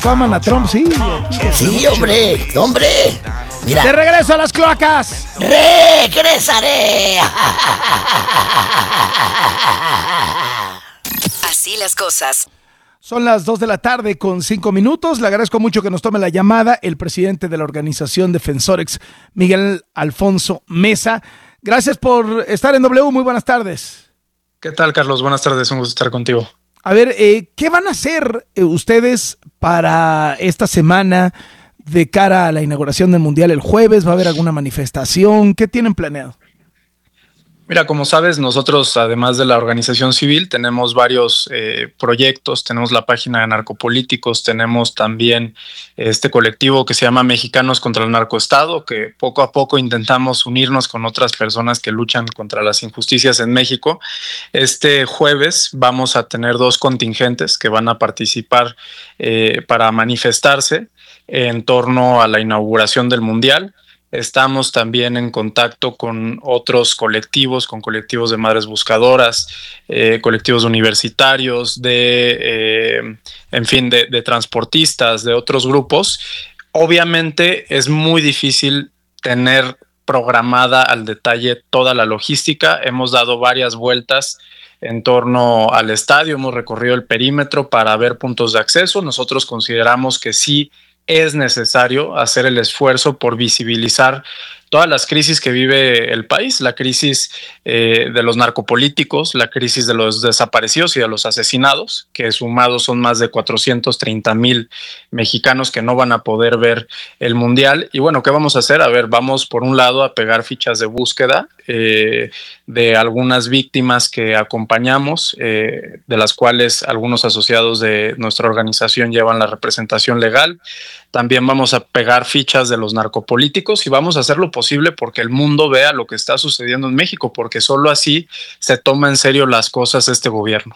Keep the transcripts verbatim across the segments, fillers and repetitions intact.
¿Tú aman a Trump? Sí. Sí, hombre, hombre. Mira. ¡De regreso a las cloacas! ¡Regresaré! Así las cosas. Son las dos de la tarde con cinco minutos. Le agradezco mucho que nos tome la llamada el presidente de la organización Defensorex, Miguel Alfonso Mesa. Gracias por estar en W. Muy buenas tardes. ¿Qué tal, Carlos? Buenas tardes. Un gusto estar contigo. A ver, eh, ¿qué van a hacer eh, ustedes para esta semana de cara a la inauguración del Mundial el jueves? ¿Va a haber alguna manifestación? ¿Qué tienen planeado? Mira, como sabes, nosotros, además de la organización civil, tenemos varios eh, proyectos. Tenemos la página de Narcopolíticos, tenemos también este colectivo que se llama Mexicanos contra el Narcoestado, que poco a poco intentamos unirnos con otras personas que luchan contra las injusticias en México. Este jueves vamos a tener dos contingentes que van a participar eh, para manifestarse en torno a la inauguración del Mundial. Estamos también en contacto con otros colectivos, con colectivos de madres buscadoras, eh, colectivos universitarios, de, eh, en fin, de, de transportistas, de otros grupos. Obviamente es muy difícil tener programada al detalle toda la logística. Hemos dado varias vueltas en torno al estadio, hemos recorrido el perímetro para ver puntos de acceso. Nosotros consideramos que sí es necesario hacer el esfuerzo por visibilizar todas las crisis que vive el país, la crisis eh, de los narcopolíticos, la crisis de los desaparecidos y de los asesinados, que sumados son más de cuatrocientos treinta mil mexicanos que no van a poder ver el Mundial. Y bueno, ¿qué vamos a hacer? A ver, vamos por un lado a pegar fichas de búsqueda eh, de algunas víctimas que acompañamos, eh, de las cuales algunos asociados de nuestra organización llevan la representación legal. También vamos a pegar fichas de los narcopolíticos y vamos a hacer lo posible porque el mundo vea lo que está sucediendo en México, porque solo así se toma en serio las cosas este gobierno.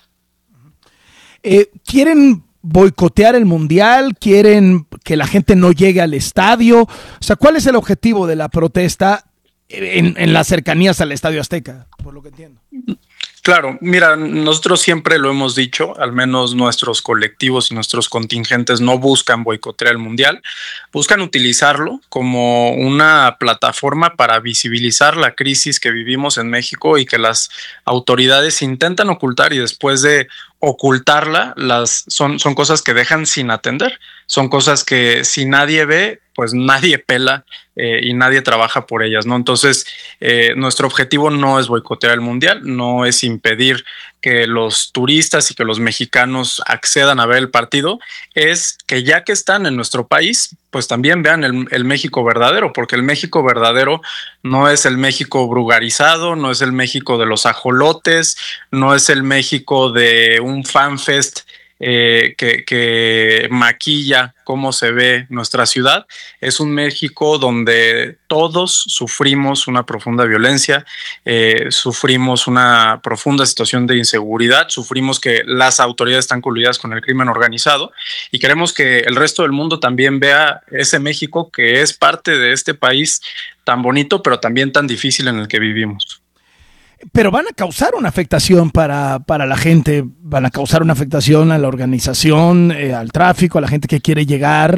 Eh, ¿Quieren boicotear el Mundial? ¿Quieren que la gente no llegue al estadio? O sea, ¿cuál es el objetivo de la protesta en, en las cercanías al Estadio Azteca? Por lo que entiendo. Claro, mira, nosotros siempre lo hemos dicho, al menos nuestros colectivos y nuestros contingentes no buscan boicotear el Mundial, buscan utilizarlo como una plataforma para visibilizar la crisis que vivimos en México y que las autoridades intentan ocultar, y después de ocultarla, las son, son cosas que dejan sin atender, son cosas que si nadie ve, pues nadie pela eh, y nadie trabaja por ellas, ¿no? Entonces, eh, nuestro objetivo no es boicotear el Mundial, no es impedir que los turistas y que los mexicanos accedan a ver el partido, es que ya que están en nuestro país, pues también vean el, el México verdadero, porque el México verdadero no es el México brugarizado, no es el México de los ajolotes, no es el México de un fanfest Eh, que, que maquilla cómo se ve nuestra ciudad. Es un México donde todos sufrimos una profunda violencia, eh, sufrimos una profunda situación de inseguridad, sufrimos que las autoridades están coludidas con el crimen organizado y queremos que el resto del mundo también vea ese México que es parte de este país tan bonito pero también tan difícil en el que vivimos. Pero van a causar una afectación para, para la gente, van a causar una afectación a la organización, eh, al tráfico, a la gente que quiere llegar,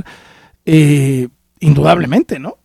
eh, indudablemente, ¿no?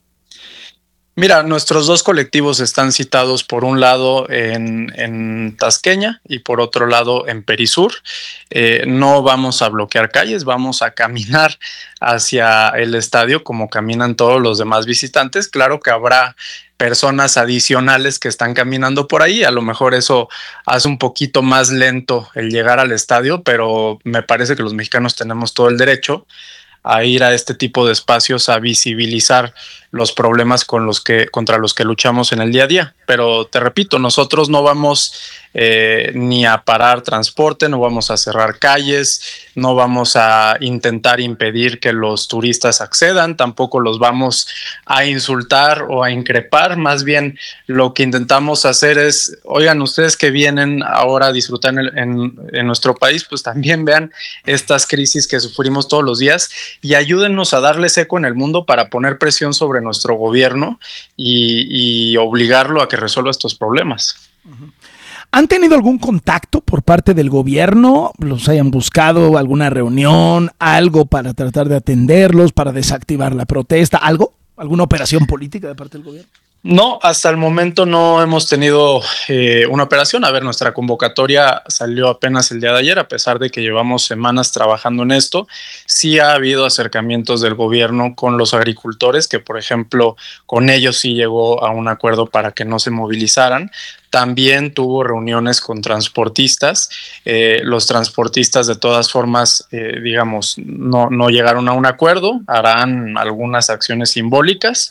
Mira, nuestros dos colectivos están citados por un lado en, en Tasqueña y por otro lado en Perisur. Eh, no vamos a bloquear calles, vamos a caminar hacia el estadio como caminan todos los demás visitantes. Claro que habrá personas adicionales que están caminando por ahí, a lo mejor eso hace un poquito más lento el llegar al estadio, pero me parece que los mexicanos tenemos todo el derecho a ir a este tipo de espacios a visibilizar los problemas con los que, contra los que luchamos en el día a día. Pero te repito, nosotros no vamos eh, ni a parar transporte, no vamos a cerrar calles, no vamos a intentar impedir que los turistas accedan, tampoco los vamos a insultar o a increpar. Más bien lo que intentamos hacer es, oigan, ustedes que vienen ahora a disfrutar en, en, en nuestro país, pues también vean estas crisis que sufrimos todos los días y ayúdennos a darles eco en el mundo para poner presión sobre nuestro gobierno y, y obligarlo a que resuelva estos problemas. Uh-huh. ¿Han tenido algún contacto por parte del gobierno? ¿Los hayan buscado alguna reunión, algo para tratar de atenderlos, para desactivar la protesta, algo? ¿Alguna operación política de parte del gobierno? No, hasta el momento no hemos tenido eh, una operación. A ver, nuestra convocatoria salió apenas el día de ayer, a pesar de que llevamos semanas trabajando en esto. Sí ha habido acercamientos del gobierno con los agricultores, que por ejemplo, con ellos sí llegó a un acuerdo para que no se movilizaran. También tuvo reuniones con transportistas. Eh, los transportistas de todas formas, eh, digamos, no, no llegaron a un acuerdo, harán algunas acciones simbólicas.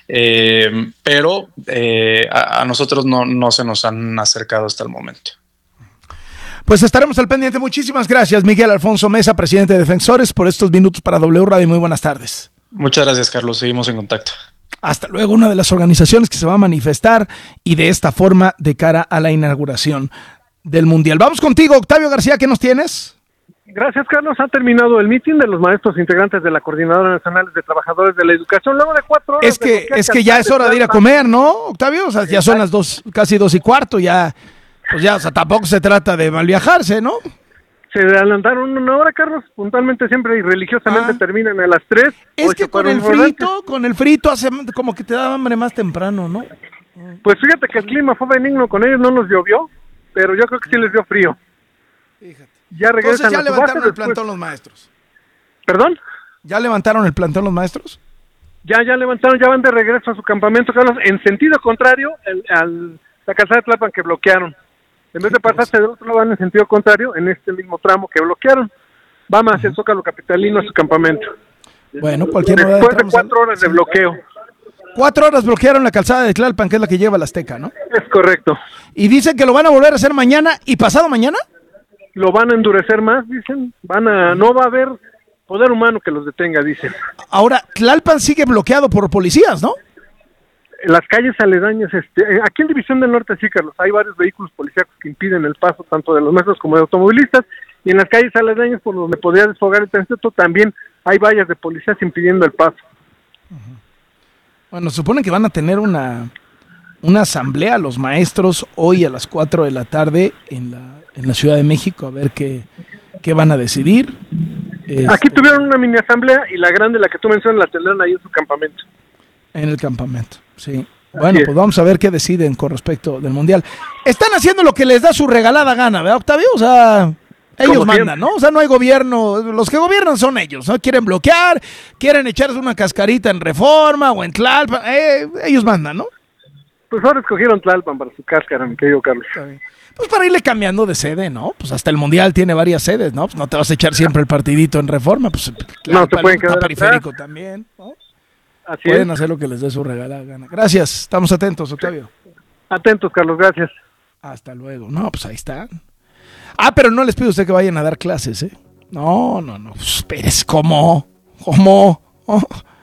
Eh, pero eh, a, a nosotros no, no se nos han acercado hasta el momento. Pues estaremos al pendiente. Muchísimas gracias, Miguel Alfonso Mesa, presidente de Defensores, por estos minutos para W Radio. Muy buenas tardes. Muchas gracias, Carlos. Seguimos en contacto. Hasta luego. Una de las organizaciones que se va a manifestar y de esta forma de cara a la inauguración del Mundial. Vamos contigo, Octavio García. ¿Qué nos tienes? Gracias, Carlos. Ha terminado el mitin de los maestros integrantes de la Coordinadora Nacional de Trabajadores de la Educación. Luego de cuatro horas. Es que, es que ya es hora de ir a comer, ¿no, Octavio? O sea, ya son las dos, casi dos y cuarto, ya, pues ya, o sea, tampoco se trata de mal viajarse, ¿no? Se adelantaron una hora, Carlos. Puntualmente siempre y religiosamente ah. terminan a las tres. Es que con el frito, con el frito hace como que te da hambre más temprano, ¿no? Pues fíjate que el clima fue benigno con ellos, no nos llovió, pero yo creo que sí les dio frío. Fíjate. Ya regresan. Entonces ya a levantaron base, el plantón los maestros. ¿Perdón? ¿Ya levantaron el plantón los maestros? Ya, ya levantaron, ya van de regreso a su campamento, Carlos, en sentido contrario el, al la calzada de Tlalpan que bloquearon. En vez de pasarse del otro lado, van en sentido contrario en este mismo tramo que bloquearon. Van hacia el Zócalo capitalino a su campamento. Bueno, cualquier hora. Después de cuatro horas de bloqueo. Cuatro horas bloquearon la calzada de Tlalpan, que es la que lleva la Azteca, ¿no? Es correcto. Y dicen que lo van a volver a hacer mañana y pasado mañana. Lo van a endurecer más, dicen. Van a, no va a haber poder humano que los detenga, dicen. Ahora, Tlalpan sigue bloqueado por policías, ¿no? En las calles aledañas, este, aquí en División del Norte, sí, Carlos, hay varios vehículos policíacos que impiden el paso tanto de los maestros como de automovilistas, y en las calles aledañas, por donde podría desfogar el tránsito, también hay vallas de policías impidiendo el paso. Uh-huh. Bueno, supone que van a tener una, una asamblea los maestros hoy a las cuatro de la tarde en la en la Ciudad de México, a ver qué, qué van a decidir. Este, Aquí tuvieron una mini asamblea y la grande, la que tú mencionas, la tendrán ahí en su campamento. En el campamento, sí. Bueno, pues vamos a ver qué deciden con respecto del Mundial. Están haciendo lo que les da su regalada gana, ¿verdad, Octavio? O sea, ellos Como mandan, siempre. ¿no? O sea, no hay gobierno, los que gobiernan son ellos, ¿no? Quieren bloquear, quieren echarse una cascarita en Reforma o en Tlalpan, eh, ellos mandan, ¿no? Pues ahora escogieron Tlalpan para su cáscara, mi querido Carlos. Está bien. Pues para irle cambiando de sede, ¿no? Pues hasta el Mundial tiene varias sedes, ¿no? Pues no te vas a echar siempre el partidito en Reforma, pues claro, no, te pueden quedar periférico atrás. También, ¿no? Así Pueden es. hacer lo que les dé su regalada gana. Gracias, estamos atentos, Octavio. Atentos, Carlos, gracias. Hasta luego. No, pues ahí están. Ah, pero no les pido a usted que vayan a dar clases, ¿eh? No, no, no. Pues, espérese, ¿cómo? ¿Cómo? Oh.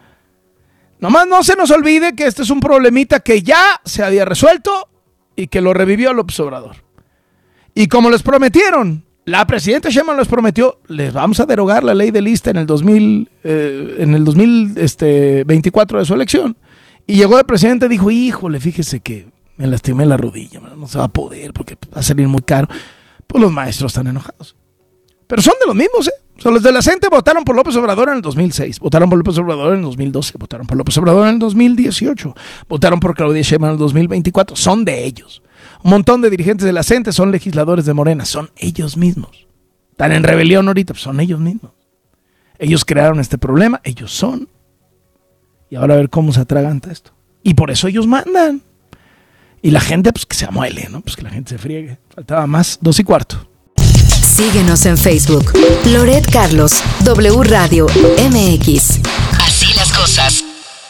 Nomás no se nos olvide que este es un problemita que ya se había resuelto y que lo revivió López Obrador. Y como les prometieron, la presidenta Sheinbaum les prometió, les vamos a derogar la ley de lista en el dos mil, eh, en el dos mil veinticuatro de su elección. Y llegó el presidente y dijo, híjole, fíjese que me lastimé la rodilla, no se va a poder porque va a salir muy caro. Pues los maestros están enojados. Pero son de los mismos, ¿eh? O sea, los de la C E N T E votaron por López Obrador en el dos mil seis, votaron por López Obrador en el dos mil doce, votaron por López Obrador en el dos mil dieciocho, votaron por Claudia Sheinbaum en el dos mil veinticuatro. Son de ellos. Un montón de dirigentes de la C E N T E son legisladores de Morena, son ellos mismos. Están en rebelión ahorita, pues son ellos mismos. Ellos crearon este problema, ellos son. Y ahora a ver cómo se atraganta esto. Y por eso ellos mandan. Y la gente, pues que se amuele, ¿no? Pues que la gente se friegue. Faltaba más, dos y cuarto. Síguenos en Facebook. Loret Carlos, W Radio M X. Así las cosas.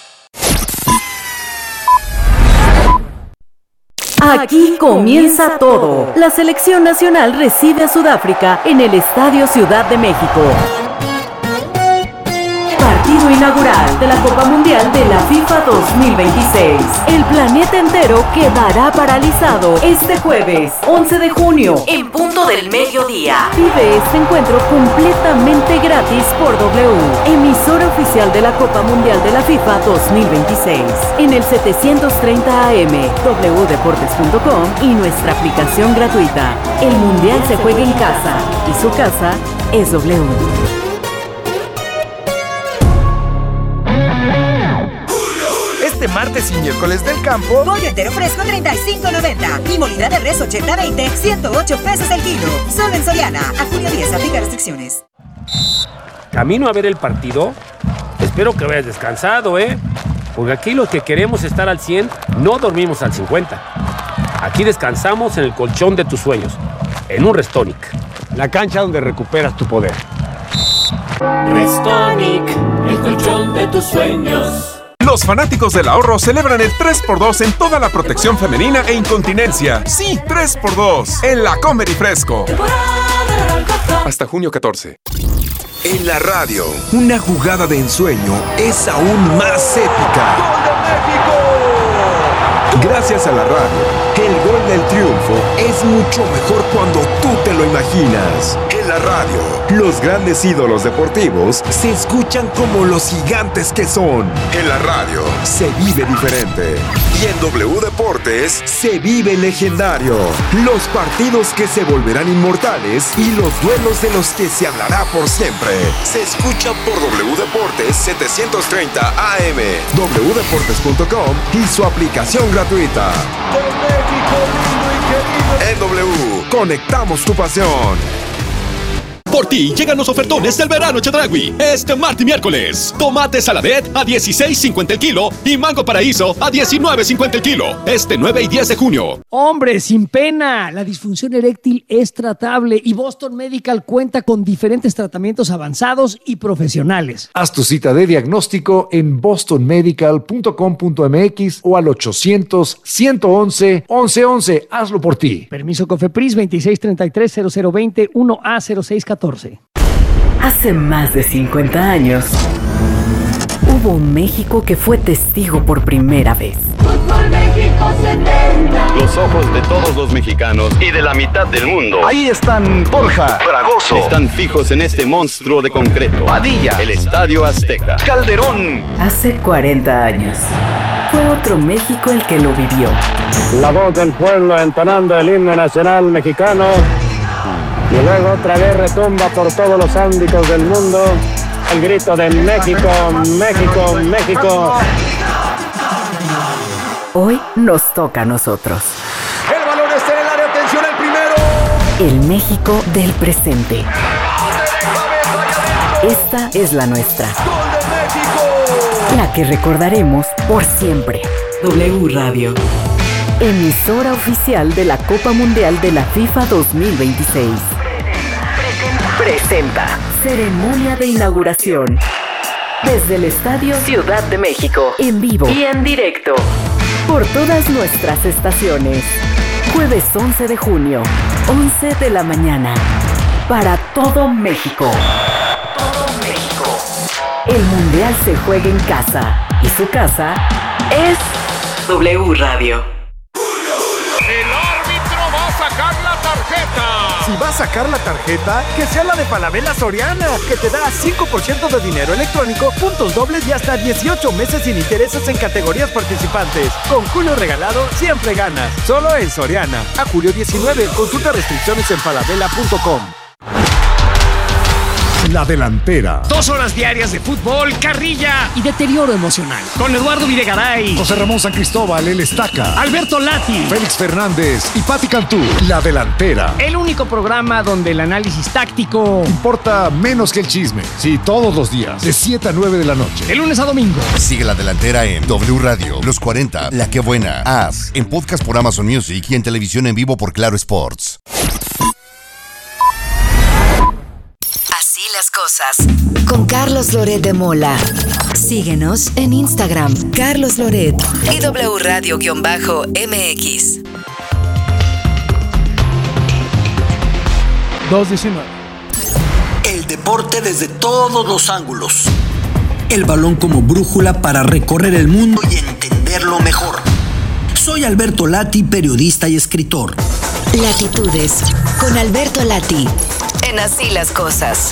Aquí comienza todo. La selección nacional recibe a Sudáfrica en el Estadio Ciudad de México. partido inaugural de la Copa Mundial de la FIFA dos mil veintiséis. El planeta entero quedará paralizado este jueves, once de junio, en punto del mediodía. Vive este encuentro completamente gratis por W, emisora oficial de la Copa Mundial de la FIFA dos mil veintiséis, en el setecientos treinta A M, w deportes punto com y nuestra aplicación gratuita. El Mundial se juega en casa y su casa es W. Este martes y miércoles del campo, pollo entero fresco treinta y cinco noventa y molida de res ochenta veinte, ciento ocho pesos el kilo. Solo en Soriana. A junio diez, aplica restricciones. ¿Camino a ver el partido? Espero que vayas descansado, ¿eh? Porque aquí los que queremos estar al cien no dormimos al cincuenta. Aquí descansamos en el colchón de tus sueños, en un Restonic. La cancha donde recuperas tu poder. Restonic, el colchón de tus sueños. Los fanáticos del ahorro celebran el tres por dos en toda la protección femenina e incontinencia. Sí, tres por dos en La Comer y Fresco. Hasta junio catorce. En la radio, una jugada de ensueño es aún más épica. ¡Gol de México! Gracias a la radio, el gol del triunfo es mucho mejor cuando tú te lo imaginas. En la radio, los grandes ídolos deportivos se escuchan como los gigantes que son. En la radio, se vive diferente. Y en W Deportes, se vive legendario. Los partidos que se volverán inmortales y los duelos de los que se hablará por siempre. Se escuchan por W Deportes setecientos treinta A M, w deportes punto com y su aplicación gratuita. ¡Con México lindo y querido! En W, conectamos tu pasión. Por ti llegan los ofertones del verano Chedraui. Este martes y miércoles. Tomate Saladet a dieciséis cincuenta el kilo y mango paraíso a diecinueve cincuenta el kilo. Este nueve y diez de junio. Hombre, sin pena. La disfunción eréctil es tratable y Boston Medical cuenta con diferentes tratamientos avanzados y profesionales. Haz tu cita de diagnóstico en boston medical punto com punto m x o al ochocientos, ciento once, once once. Hazlo por ti. Permiso COFEPRIS veintiséis treinta y tres, cero cero veinte, uno A cero seis catorce. Hace más de cincuenta años, hubo un México que fue testigo por primera vez. Fútbol México setenta. Los ojos de todos los mexicanos y de la mitad del mundo. Ahí están Borja, Fragoso. Están fijos en este monstruo de concreto. Padilla. El Estadio Azteca. Calderón. Hace cuarenta años, fue otro México el que lo vivió. La voz del pueblo entonando el himno nacional mexicano. Y luego otra vez retumba por todos los ámbitos del mundo el grito de México, México, México. Hoy nos toca a nosotros. El balón está en el área, atención al primero. El México del presente. Esta es la nuestra. ¡Gol de México! La que recordaremos por siempre. W Radio. Emisora oficial de la Copa Mundial de la FIFA dos mil veintiséis. Presenta ceremonia de inauguración desde el Estadio Ciudad de México, en vivo y en directo por todas nuestras estaciones. Jueves once de junio, once de la mañana, para todo México. Todo México. El Mundial se juega en casa y su casa es W Radio. Si va a sacar la tarjeta, que sea la de Falabella Soriana, que te da cinco por ciento de dinero electrónico, puntos dobles y hasta dieciocho meses sin intereses en categorías participantes. Con Julio regalado, siempre ganas. Solo en Soriana. A julio diecinueve. Consulta restricciones en falabella punto com. La Delantera. Dos horas diarias de fútbol, carrilla y deterioro emocional. Con Eduardo Videgaray, José Ramón San Cristóbal, El Estaca, Alberto Lati, Félix Fernández y Pati Cantú. La Delantera. El único programa donde el análisis táctico importa menos que el chisme. Sí, todos los días, de siete a nueve de la noche. De lunes a domingo. Sigue La Delantera en W Radio, Los cuarenta, La Que Buena, As, en podcast por Amazon Music y en televisión en vivo por Claro Sports. Así las cosas. Con Carlos Loret de Mola. Síguenos en Instagram, Carlos Loret y W Radio-M X. dos diecinueve. El deporte desde todos los ángulos. el balón como brújula para recorrer el mundo y entenderlo mejor. Soy Alberto Lati, periodista y escritor. Latitudes, con Alberto Lati, en Así las Cosas.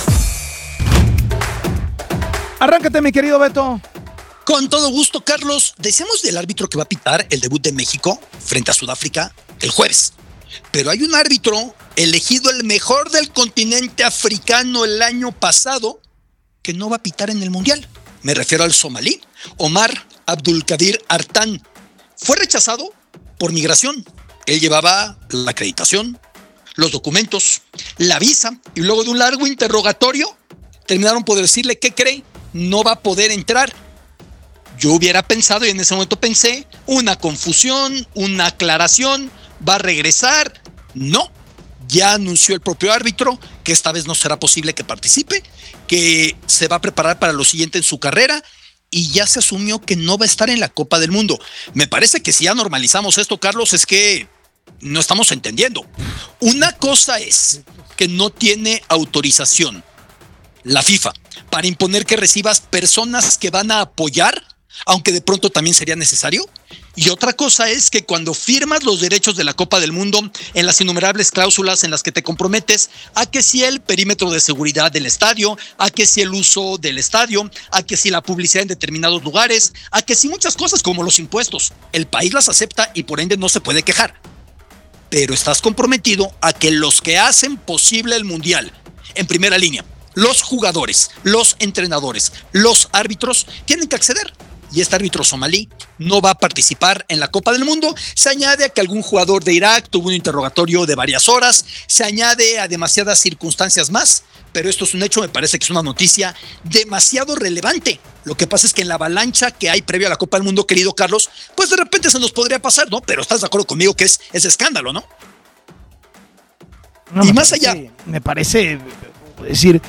Arráncate, mi querido Beto. Con todo gusto, Carlos. Decíamos del árbitro que va a pitar el debut de México frente a Sudáfrica el jueves. Pero hay un árbitro elegido el mejor del continente africano el año pasado que no va a pitar en el Mundial. Me refiero al somalí, Omar Abdulkadir Artan. Fue rechazado por migración. Él llevaba la acreditación, los documentos, la visa, y luego de un largo interrogatorio terminaron por decirle, ¿qué cree? No va a poder entrar. Yo hubiera pensado, y en ese momento pensé, una confusión, una aclaración, va a regresar. No, ya anunció el propio árbitro que esta vez no será posible que participe, que se va a preparar para lo siguiente en su carrera, y ya se asumió que no va a estar en la Copa del Mundo. Me parece que si ya normalizamos esto, Carlos, es que no estamos entendiendo. Una cosa es que no tiene autorización la FIFA para imponer que recibas personas que van a apoyar, aunque de pronto también sería necesario. Y otra cosa es que cuando firmas los derechos de la Copa del Mundo, en las innumerables cláusulas en las que te comprometes a que si el perímetro de seguridad del estadio, a que si el uso del estadio, a que si la publicidad en determinados lugares, a que si muchas cosas como los impuestos, el país las acepta y por ende no se puede quejar. Pero estás comprometido a que los que hacen posible el Mundial, en primera línea, los jugadores, los entrenadores, los árbitros, tienen que acceder. Y este árbitro somalí no va a participar en la Copa del Mundo. Se añade a que algún jugador de Irak tuvo un interrogatorio de varias horas, se añade a demasiadas circunstancias más, pero esto es un hecho, me parece que es una noticia demasiado relevante. Lo que pasa es que en la avalancha que hay previo a la Copa del Mundo, querido Carlos, pues de repente se nos podría pasar, ¿no? Pero estás de acuerdo conmigo que es, es escándalo, ¿no? no y más parece, allá. Me parece, es decir,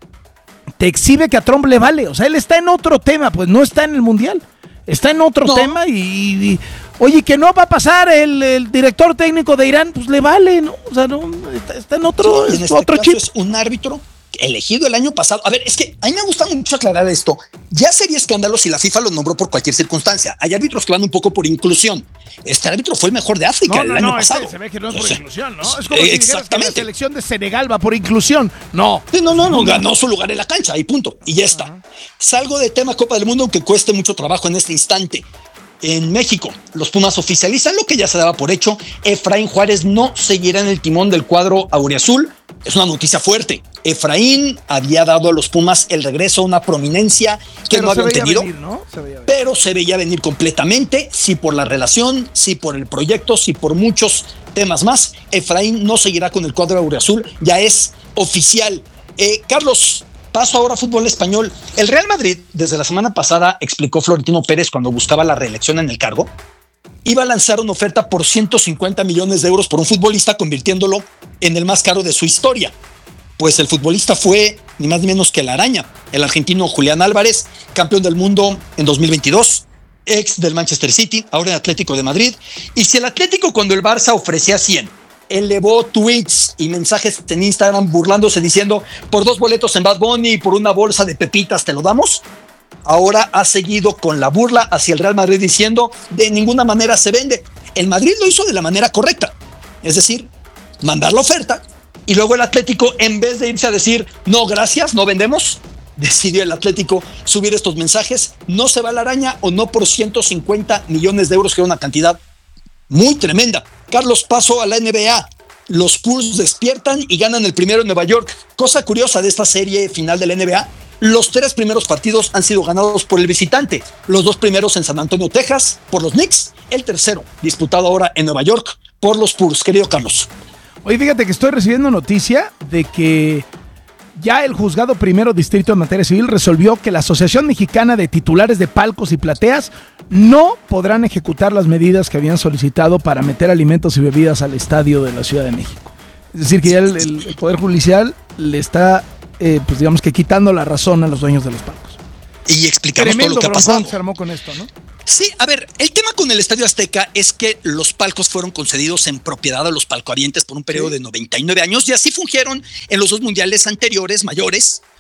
te exhibe que a Trump le vale. O sea, él está en otro tema, pues no está en el Mundial. Está en otro no. tema y, y, oye, que no va a pasar el, el director técnico de Irán, pues le vale, ¿no? O sea, no, está, está en otro, sí, en este otro caso chip. Es un árbitro elegido el año pasado. A ver, es que a mí me gusta mucho aclarar esto. Ya sería escándalo si la FIFA lo nombró por cualquier circunstancia. Hay árbitros que van un poco por inclusión. Este árbitro fue el mejor de África no, el no, año no, pasado. Este se ve que no es por o sea, inclusión, ¿no? Es como eh, si exactamente. Que la selección de Senegal va por inclusión. No. Sí, no, no, no, ganó su lugar en la cancha y punto. Y ya está. Uh-huh. Salgo de tema Copa del Mundo, aunque cueste mucho trabajo en este instante. En México, los Pumas oficializan lo que ya se daba por hecho. Efraín Juárez no seguirá en el timón del cuadro auriazul. Es una noticia fuerte. Efraín había dado a los Pumas el regreso a una prominencia que pero no habían tenido, venir, ¿no? Se pero se veía venir completamente, sí por la relación, sí por el proyecto, sí por muchos temas más. Efraín no seguirá con el cuadro auriazul, ya es oficial. Eh, Carlos, paso ahora a fútbol español. El Real Madrid, desde la semana pasada, explicó Florentino Pérez cuando buscaba la reelección en el cargo, iba a lanzar una oferta por ciento cincuenta millones de euros por un futbolista, convirtiéndolo en el más caro de su historia. Pues el futbolista fue ni más ni menos que la araña, el argentino Julián Álvarez, campeón del mundo en dos mil veintidós, ex del Manchester City, ahora en Atlético de Madrid. Y si el Atlético, cuando el Barça ofrecía cien, elevó tweets y mensajes en Instagram burlándose diciendo por dos boletos en Bad Bunny y por una bolsa de pepitas te lo damos, ahora ha seguido con la burla hacia el Real Madrid diciendo de ninguna manera se vende. El Madrid lo hizo de la manera correcta, es decir, mandar la oferta, y luego el Atlético, en vez de irse a decir no gracias, no vendemos, decidió el Atlético subir estos mensajes, no se va la araña o no por ciento cincuenta millones de euros, que era una cantidad muy tremenda. Carlos, paso a la N B A. Los Spurs despiertan y ganan el primero en Nueva York. Cosa curiosa de esta serie final de la N B A, los tres primeros partidos han sido ganados por el visitante. Los dos primeros en San Antonio, Texas, por los Knicks. El tercero, disputado ahora en Nueva York, por los Spurs. Querido Carlos. Oye, fíjate que estoy recibiendo noticia de que ya el Juzgado Primero Distrito de Materia Civil resolvió que la Asociación Mexicana de Titulares de Palcos y Plateas no podrán ejecutar las medidas que habían solicitado para meter alimentos y bebidas al estadio de la Ciudad de México. Es decir, que ya el, el Poder Judicial le está, eh, pues digamos que quitando la razón a los dueños de los palcos. Y explicamos todo lo que ha pasado. Se armó con esto, ¿no? Sí, a ver, el tema con el Estadio Azteca es que los palcos fueron concedidos en propiedad a los palcohabientes por un periodo sí. de noventa y nueve años y así fungieron en los dos mundiales anteriores, mayores,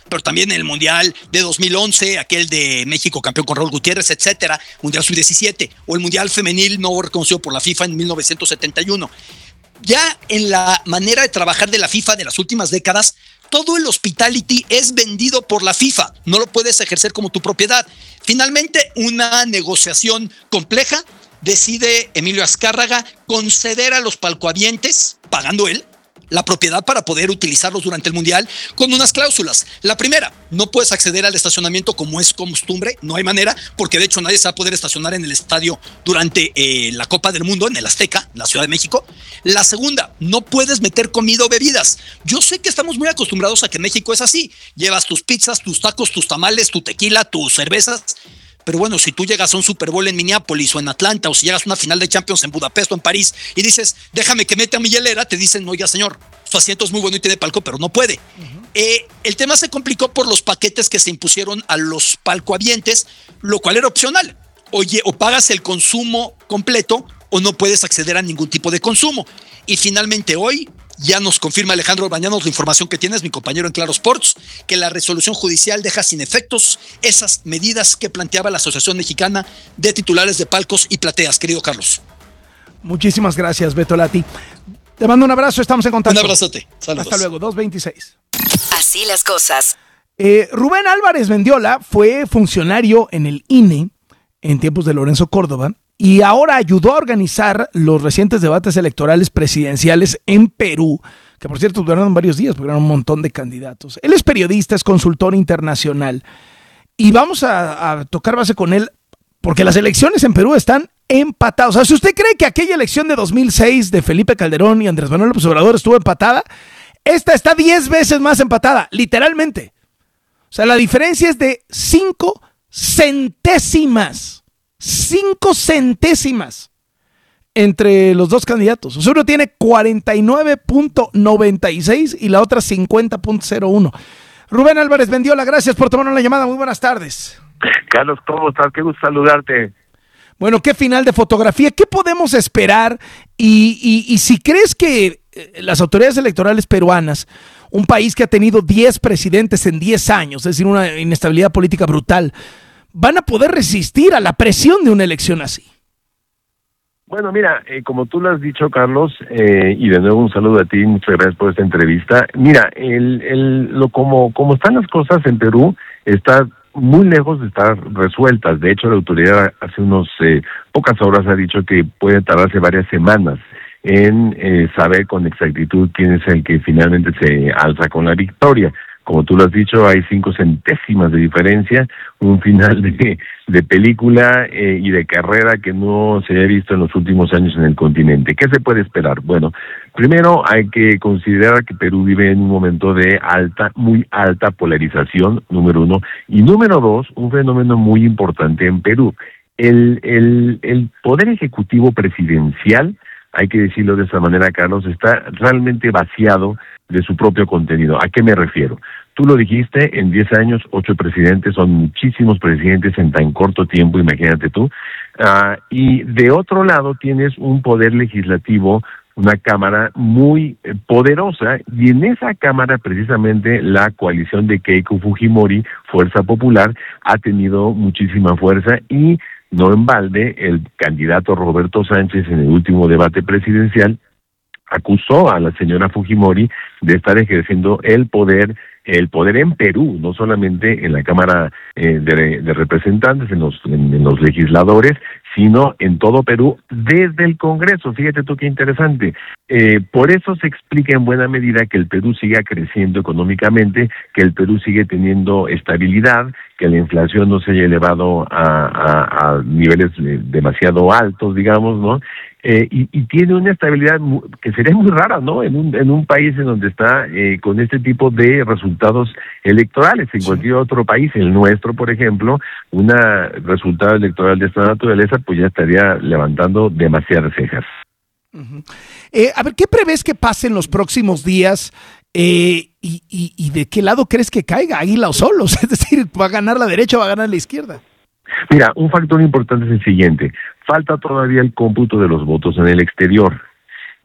pero también en el Mundial de dos mil once, aquel de México campeón con Raúl Gutiérrez, etcétera, Mundial sub diecisiete, o el Mundial femenil no reconocido por la FIFA en mil novecientos setenta y uno. Ya en la manera de trabajar de la FIFA de las últimas décadas, todo el hospitality es vendido por la FIFA, no lo puedes ejercer como tu propiedad. Finalmente, una negociación compleja, decide Emilio Azcárraga conceder a los palcohabientes, pagando él, la propiedad para poder utilizarlos durante el Mundial con unas cláusulas. La primera, no puedes acceder al estacionamiento como es costumbre, no hay manera, porque de hecho nadie se va a poder estacionar en el estadio durante eh, la Copa del Mundo, en el Azteca, en la Ciudad de México. La segunda, no puedes meter comida o bebidas. Yo sé que estamos muy acostumbrados a que México es así, llevas tus pizzas, tus tacos, tus tamales, tu tequila, tus cervezas. Pero bueno, si tú llegas a un Super Bowl en Minneapolis o en Atlanta, o si llegas a una final de Champions en Budapest o en París y dices, déjame que meta mi hielera, te dicen, no, ya señor, su asiento es muy bueno y tiene palco, pero no puede. Uh-huh. Eh, el tema se complicó por los paquetes que se impusieron a los palcohabientes, lo cual era opcional. Oye, o pagas el consumo completo o no puedes acceder a ningún tipo de consumo. Y finalmente hoy ya nos confirma Alejandro Bañanos la información que tienes, mi compañero en Claro Sports, que la resolución judicial deja sin efectos esas medidas que planteaba la Asociación Mexicana de Titulares de Palcos y Plateas. Querido Carlos. Muchísimas gracias, Beto Lati. Te mando un abrazo, estamos en contacto. Un abrazote. Saludos. Hasta luego, dos veintiséis. Así las cosas. Eh, Rubén Álvarez Mendiola fue funcionario en el I N E en tiempos de Lorenzo Córdoba y ahora ayudó a organizar los recientes debates electorales presidenciales en Perú, que por cierto duraron varios días porque eran un montón de candidatos. Él es periodista, es consultor internacional y vamos a, a tocar base con él porque las elecciones en Perú están empatadas. O sea, si usted cree que aquella elección de dos mil seis de Felipe Calderón y Andrés Manuel López Obrador estuvo empatada, esta está diez veces más empatada, literalmente. O sea, la diferencia es de cinco centésimas. Cinco centésimas entre los dos candidatos. O sea, uno tiene cuarenta y nueve punto noventa y seis y la otra cincuenta punto cero uno. Rubén Álvarez Mendiola, gracias por tomarnos la llamada. Muy buenas tardes. Carlos, ¿cómo estás? Qué gusto saludarte. Bueno, qué final de fotografía. ¿Qué podemos esperar? Y, y, y si crees que las autoridades electorales peruanas, un país que ha tenido diez presidentes en diez años, es decir, una inestabilidad política brutal, van a poder resistir a la presión de una elección así. Bueno, mira, eh, como tú lo has dicho, Carlos, eh, y de nuevo un saludo a ti, muchas gracias por esta entrevista. Mira, el, el, lo como, como están las cosas en Perú, está muy lejos de estar resueltas. De hecho, la autoridad hace unos eh, pocas horas ha dicho que puede tardarse varias semanas en eh, saber con exactitud quién es el que finalmente se alza con la victoria. Como tú lo has dicho, hay cinco centésimas de diferencia, un final de, de película eh, y de carrera que no se había visto en los últimos años en el continente. ¿Qué se puede esperar? Bueno, primero hay que considerar que Perú vive en un momento de alta, muy alta polarización, número uno, y número dos, un fenómeno muy importante en Perú. El, el, el poder ejecutivo presidencial, hay que decirlo de esa manera, Carlos, está realmente vaciado de su propio contenido. ¿A qué me refiero? Tú lo dijiste, en diez años, ocho presidentes, son muchísimos presidentes en tan corto tiempo, imagínate tú. Uh, y de otro lado tienes un poder legislativo, una cámara muy eh, poderosa, y en esa cámara precisamente la coalición de Keiko Fujimori, Fuerza Popular, ha tenido muchísima fuerza y no en balde el candidato Roberto Sánchez en el último debate presidencial acusó a la señora Fujimori de estar ejerciendo el poder, el poder en Perú, no solamente en la Cámara eh, de, de Representantes, en los, en, en los legisladores, sino en todo Perú desde el Congreso. Fíjate tú qué interesante. Eh, por eso se explica en buena medida que el Perú siga creciendo económicamente, que el Perú sigue teniendo estabilidad, que la inflación no se haya elevado a, a, a niveles demasiado altos, digamos, ¿no? Eh, y, y tiene una estabilidad muy, que sería muy rara, ¿no? En un, en un país en donde está eh, con este tipo de resultados electorales. En sí. Cualquier otro país, el nuestro, por ejemplo, un resultado electoral de esta naturaleza, pues ya estaría levantando demasiadas cejas. Uh-huh. Eh, a ver, ¿qué prevés que pase en los próximos días? Eh, y, y, ¿Y de qué lado crees que caiga, Águila o Solos? Es decir, ¿va a ganar la derecha o va a ganar la izquierda? Mira, un factor importante es el siguiente. Falta todavía el cómputo de los votos en el exterior.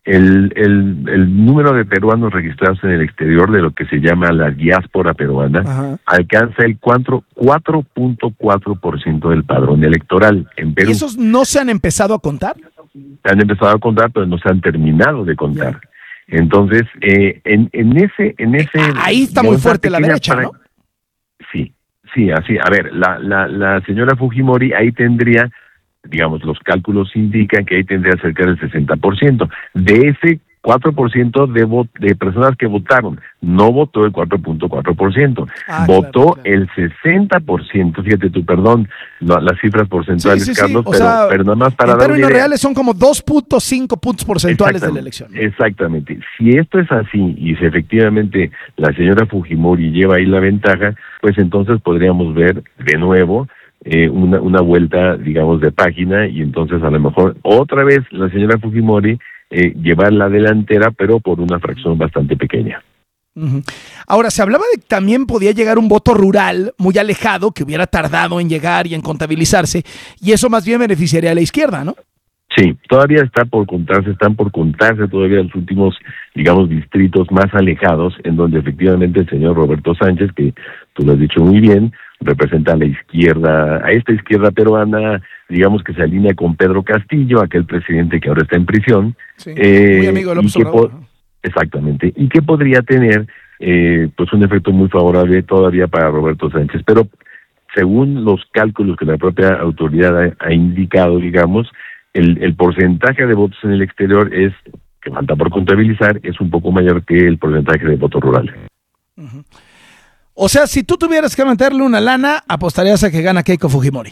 el, el, el número de peruanos registrados en el exterior de lo que se llama la diáspora peruana Ajá. alcanza el cuatro punto cuatro por ciento del padrón electoral en Perú. ¿Y esos no se han empezado a contar? Han empezado a contar, pero no se han terminado de contar. Ya. Entonces, eh, en, en ese... en ese Ahí está muy fuerte la derecha, para... ¿no? Sí, sí, así. A ver, la, la, la señora Fujimori ahí tendría... digamos, los cálculos indican que ahí tendría cerca del sesenta por ciento. De ese cuatro por ciento de, vo- de personas que votaron, no votó el cuatro punto cuatro por ciento, ah, votó claro, claro. el sesenta por ciento, fíjate tú, perdón, no, las cifras porcentuales, sí, sí, Carlos, sí. pero, sea, pero nada más para en dar términos reales son como dos punto cinco puntos porcentuales de la elección. Exactamente. Si esto es así y si efectivamente la señora Fujimori lleva ahí la ventaja, pues entonces podríamos ver de nuevo Eh, una, una vuelta, digamos, de página y entonces a lo mejor otra vez la señora Fujimori eh, llevar la delantera, pero por una fracción bastante pequeña. Uh-huh. Ahora, se hablaba de que también podía llegar un voto rural muy alejado, que hubiera tardado en llegar y en contabilizarse, y eso más bien beneficiaría a la izquierda, ¿no? Sí, todavía está por contarse, están por contarse todavía los últimos, digamos, distritos más alejados, en donde efectivamente el señor Roberto Sánchez, que tú lo has dicho muy bien, representa a la izquierda, a esta izquierda peruana, digamos que se alinea con Pedro Castillo, aquel presidente que ahora está en prisión. Sí, eh, muy amigo de López Obrador. Po- exactamente, y que podría tener eh, pues un efecto muy favorable todavía para Roberto Sánchez, pero según los cálculos que la propia autoridad ha, ha indicado, digamos, el, el porcentaje de votos en el exterior es, que falta por contabilizar, es un poco mayor que el porcentaje de votos rurales. Uh-huh. O sea, si tú tuvieras que meterle una lana, apostarías a que gana Keiko Fujimori.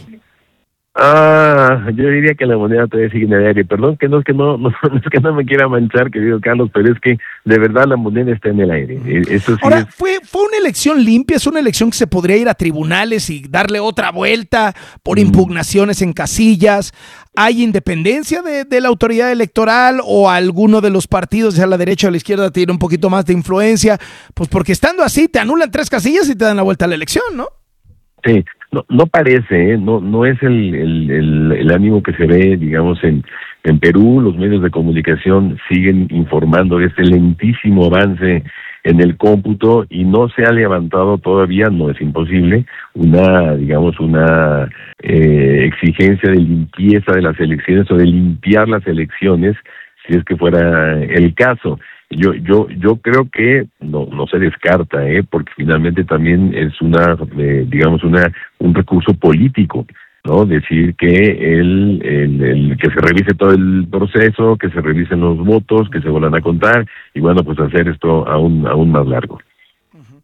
Ah, yo diría que la moneda todavía sigue en el aire. Perdón que no es que no, no, no es que no me quiera manchar, querido Carlos, pero es que de verdad la moneda está en el aire. Eso sí. Ahora, es... fue, fue una elección limpia, es una elección que se podría ir a tribunales y darle otra vuelta por impugnaciones en casillas. ¿Hay independencia de, de la autoridad electoral o alguno de los partidos, sea la derecha o la izquierda, tiene un poquito más de influencia? Pues porque estando así te anulan tres casillas y te dan la vuelta a la elección, ¿no? Sí, no, no parece, ¿eh? no, no es el, el, el, el ánimo que se ve, digamos, en, en Perú. Los medios de comunicación siguen informando de este lentísimo avance en el cómputo y no se ha levantado todavía, no es imposible, una, digamos, una eh, exigencia de limpieza de las elecciones o de limpiar las elecciones, si es que fuera el caso. Yo yo yo creo que no no se descarta, eh, porque finalmente también es una, eh, digamos, una un recurso político, ¿no? Decir que el, el, el que se revise todo el proceso, que se revisen los votos, que se vuelvan a contar y bueno, pues hacer esto aún aún más largo. Uh-huh.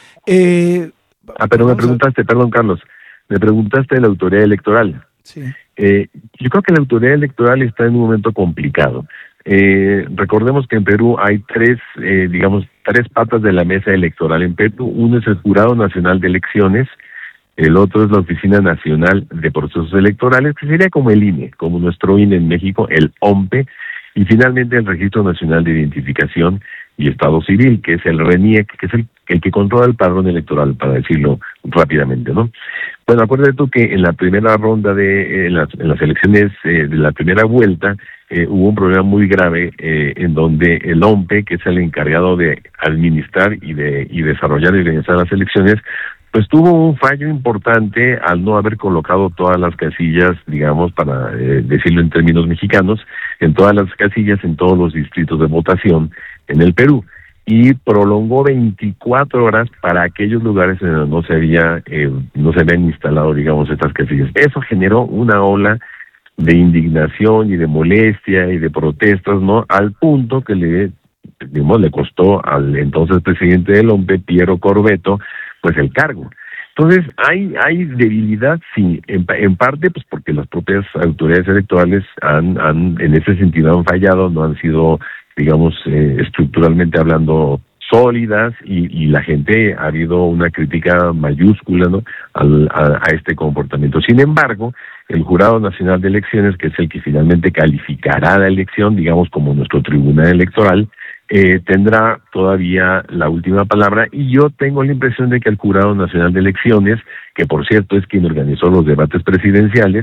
Eh, ah, pero me preguntaste, a... perdón Carlos, me preguntaste de la autoridad electoral. Sí. Eh, yo creo que la autoridad electoral está en un momento complicado. Eh, recordemos que en Perú hay tres, eh, digamos, tres patas de la mesa electoral en Perú. Uno es el Jurado Nacional de Elecciones, el otro es la Oficina Nacional de Procesos Electorales, que sería como el I N E, como nuestro I N E en México, el O M P E, y finalmente el Registro Nacional de Identificación y Estado Civil, que es el RENIEC, que es el, el que controla el padrón electoral, para decirlo rápidamente, ¿no? Bueno, acuérdate tú que en la primera ronda de, en las, en las elecciones eh, de la primera vuelta, Eh, hubo un problema muy grave eh, en donde el O M P E, que es el encargado de administrar y de y desarrollar y organizar las elecciones, pues tuvo un fallo importante al no haber colocado todas las casillas, digamos, para eh, decirlo en términos mexicanos, en todas las casillas, en todos los distritos de votación en el Perú, y prolongó veinticuatro horas para aquellos lugares en donde no se había eh, no se habían instalado, digamos, estas casillas. Eso generó una ola de indignación y de molestia y de protestas, ¿no? Al punto que le, digamos, le costó al entonces presidente del O M P E, Piero Corvetto, pues el cargo. Entonces, hay hay debilidad, sí, en, en parte pues porque las propias autoridades electorales han, han en ese sentido han fallado, no han sido, digamos, eh, estructuralmente hablando, sólidas, y, y la gente ha habido una crítica mayúscula, ¿no? Al, a, a este comportamiento. Sin embargo, el Jurado Nacional de Elecciones, que es el que finalmente calificará la elección, digamos, como nuestro tribunal electoral, eh, tendrá todavía la última palabra, y yo tengo la impresión de que el Jurado Nacional de Elecciones, que por cierto es quien organizó los debates presidenciales,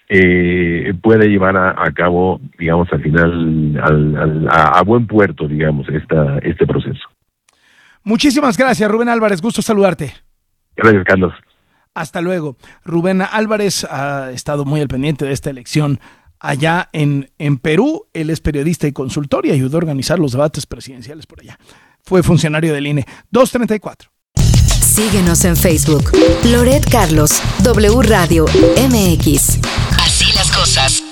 eh, pueda llevar a, a cabo, digamos, al final, al, al, a, a buen puerto, digamos, esta, este proceso. Muchísimas gracias, Rubén Álvarez. Gusto saludarte. Gracias, Carlos. Hasta luego. Rubén Álvarez ha estado muy al pendiente de esta elección allá en, en Perú. Él es periodista y consultor y ayudó a organizar los debates presidenciales por allá. Fue funcionario del I N E. dos treinta y cuatro. Síguenos en Facebook. Loret Carlos, W Radio M X. Así las cosas.